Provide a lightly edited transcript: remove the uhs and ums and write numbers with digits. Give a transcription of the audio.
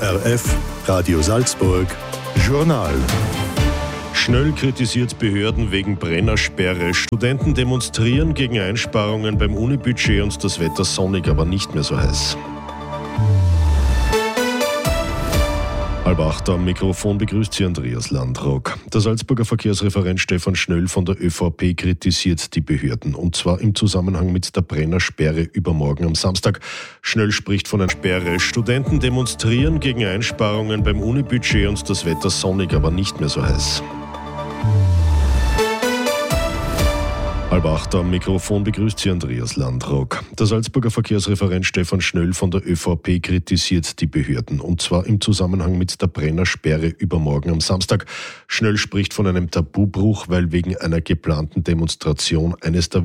ORF Radio Salzburg Journal. Schnöll kritisiert Behörden wegen Brennersperre. Studenten demonstrieren gegen Einsparungen beim Unibudget und das Wetter sonnig, aber nicht mehr so heiß. 7:30 am Mikrofon begrüßt Sie Andreas Landrock. Der Salzburger Verkehrsreferent Stefan Schnöll von der ÖVP kritisiert die Behörden, und zwar im Zusammenhang mit der Brennersperre übermorgen am Samstag. Schnöll spricht von einer Sperre. Studenten demonstrieren gegen Einsparungen beim Unibudget und das Wetter sonnig, aber nicht mehr so heiß. 7:30 am Mikrofon begrüßt Sie Andreas Landrock. Der Salzburger Verkehrsreferent Stefan Schnöll von der ÖVP kritisiert die Behörden, und zwar im Zusammenhang mit der Brennersperre übermorgen am Samstag. Schnöll spricht von einem Tabubruch, weil wegen einer geplanten Demonstration eines der